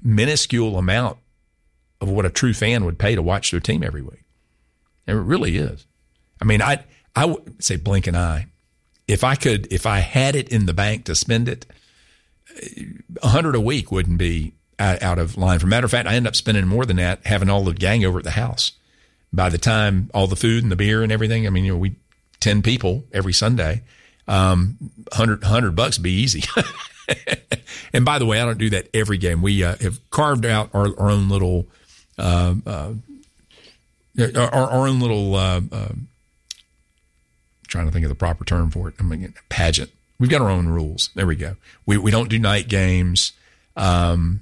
minuscule amount of what a true fan would pay to watch their team every week. And it really is. I mean, I would say blink an eye. If I had it in the bank to spend it, $100 a week wouldn't be out of line. For matter of fact, I end up spending more than that having all the gang over at the house. By the time all the food and the beer and everything, I mean, we 10 people every Sunday, $100 would be easy. And by the way, I don't do that every game. We have carved out our own little trying to think of the proper term for it. I mean, pageant. We've got our own rules. There we go. We don't do night games. And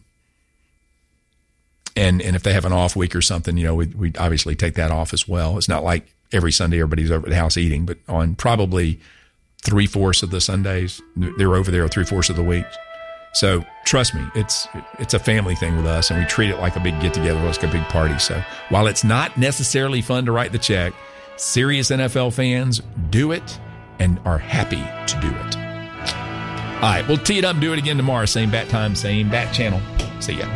if they have an off week or something, we obviously take that off as well. It's not like every Sunday everybody's over at the house eating, but on probably 3/4 of the Sundays, they're over there 3/4 of the week. So trust me, it's a family thing with us, and we treat it like a big get together, like a big party. So while it's not necessarily fun to write the check, serious NFL fans do it and are happy to do it. All right, we'll tee it up and do it again tomorrow. Same bat time, same bat channel. See ya.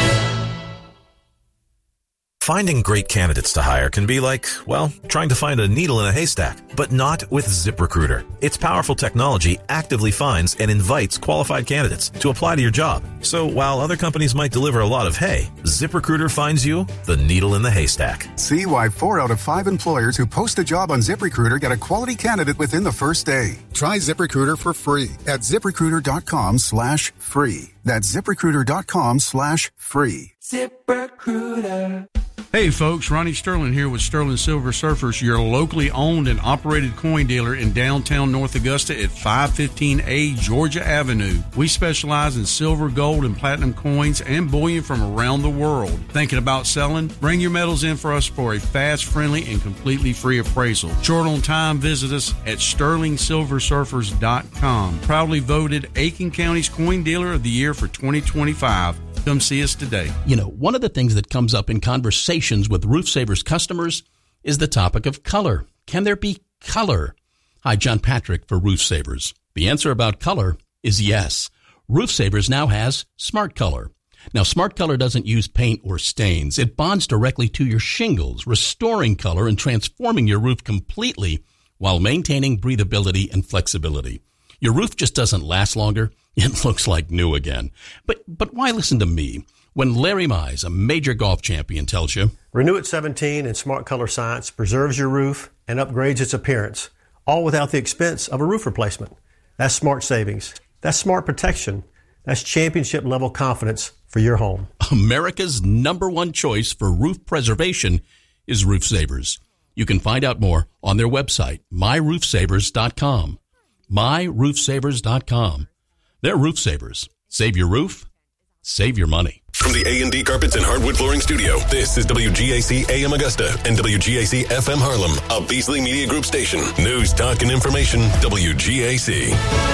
Finding great candidates to hire can be like, well, trying to find a needle in a haystack, but not with ZipRecruiter. Its powerful technology actively finds and invites qualified candidates to apply to your job. So while other companies might deliver a lot of hay, ZipRecruiter finds you the needle in the haystack. See why 4 out of 5 employers who post a job on ZipRecruiter get a quality candidate within the first day. Try ZipRecruiter for free at ZipRecruiter.com/free. That's ZipRecruiter.com/free. ZipRecruiter. Hey folks, Ronnie Sterling here with Sterling Silver Surfers, your locally owned and operated coin dealer in downtown North Augusta at 515A Georgia Avenue. We specialize in silver, gold, and platinum coins and bullion from around the world. Thinking about selling? Bring your metals in for us for a fast, friendly, and completely free appraisal. Short on time, visit us at SterlingSilverSurfers.com. Proudly voted Aiken County's Coin Dealer of the Year for 2025. Come see us today. One of the things that comes up in conversations with Roof Savers customers is the topic of color. Can there be color? Hi, John Patrick for Roof Savers. The answer about color is yes. Roof Savers now has Smart Color. Now, Smart Color doesn't use paint or stains. It bonds directly to your shingles, restoring color and transforming your roof completely while maintaining breathability and flexibility. Your roof just doesn't last longer. It looks like new again. But why listen to me when Larry Mize, a major golf champion, tells you, Renew at 17 and Smart Color Science preserves your roof and upgrades its appearance, all without the expense of a roof replacement. That's smart savings. That's smart protection. That's championship-level confidence for your home. America's #1 choice for roof preservation is Roof Savers. You can find out more on their website, myroofsavers.com. myroofsavers.com. They're Roof Savers. Save your roof, save your money. From the A&D Carpets and Hardwood Flooring Studio, this is WGAC AM Augusta and WGAC FM Harlem, a Beasley Media Group station. News, talk, and information, WGAC.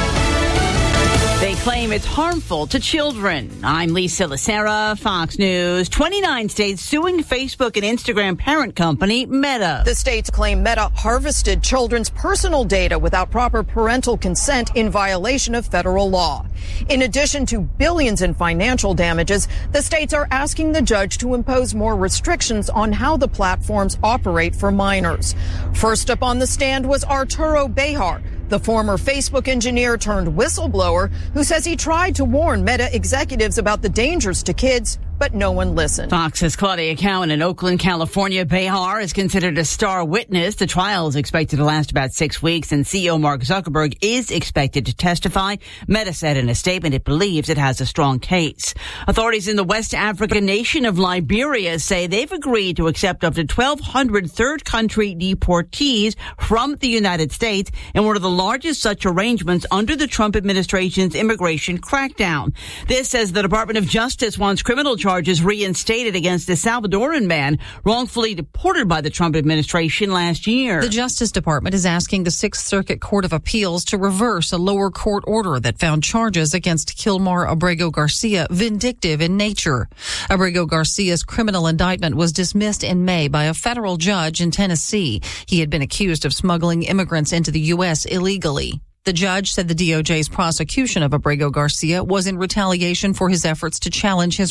They claim it's harmful to children. I'm Lisa Lacera, Fox News. 29 states suing Facebook and Instagram parent company Meta. The states claim Meta harvested children's personal data without proper parental consent in violation of federal law. In addition to billions in financial damages, the states are asking the judge to impose more restrictions on how the platforms operate for minors. First up on the stand was Arturo Bejar, the former Facebook engineer turned whistleblower who says he tried to warn Meta executives about the dangers to kids, but no one listened. Fox's Claudia Cowan in Oakland, California. Bejar is considered a star witness. The trial is expected to last about 6 weeks, and CEO Mark Zuckerberg is expected to testify. Meta said in a statement it believes it has a strong case. Authorities in the West African nation of Liberia say they've agreed to accept up to 1,200 third country deportees from the United States in one of the largest such arrangements under the Trump administration's immigration crackdown. This says the Department of Justice wants criminal charges reinstated against a Salvadoran man wrongfully deported by the Trump administration last year. The Justice Department is asking the Sixth Circuit Court of Appeals to reverse a lower court order that found charges against Kilmar Abrego Garcia vindictive in nature. Abrego Garcia's criminal indictment was dismissed in May by a federal judge in Tennessee. He had been accused of smuggling immigrants into the U.S. illegally. The judge said the DOJ's prosecution of Abrego Garcia was in retaliation for his efforts to challenge his